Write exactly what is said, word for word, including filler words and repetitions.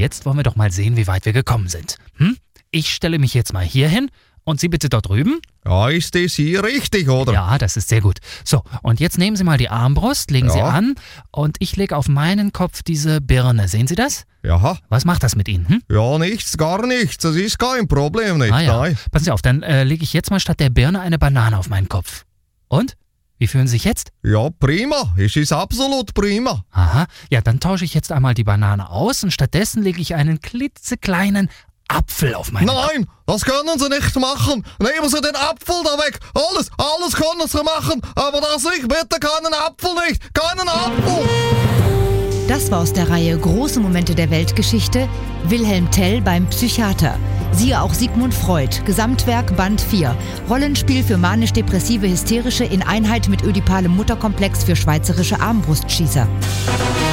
jetzt wollen wir doch mal sehen, wie weit wir gekommen sind. Hm? Ich stelle mich jetzt mal hier hin und Sie bitte dort drüben. Ja, ist das hier richtig, oder? Ja, das ist sehr gut. So, und jetzt nehmen Sie mal die Armbrust, legen Ja. Sie an und ich lege auf meinen Kopf diese Birne. Sehen Sie das? Ja. Was macht das mit Ihnen? Hm? Ja, nichts, gar nichts. Das ist kein Problem, nicht? Ah ja, Nein. passen Sie auf, dann äh, lege ich jetzt mal statt der Birne eine Banane auf meinen Kopf. Und? Wie fühlen Sie sich jetzt? Ja, prima. Es ist absolut prima. Aha, ja, dann tausche ich jetzt einmal die Banane aus und stattdessen lege ich einen klitzekleinen Apfel auf meinen Kopf. Nein, das können Sie nicht machen. Nehmen Sie den Apfel da weg. Alles, alles können Sie machen. Aber das ich bitte keinen Apfel nicht. Keinen Apfel. Das war aus der Reihe Große Momente der Weltgeschichte, Wilhelm Tell beim Psychiater. Siehe auch Sigmund Freud, Gesamtwerk Band vier. Rollenspiel für manisch-depressive Hysterische in Einheit mit ödipalem Mutterkomplex für schweizerische Armbrustschießer.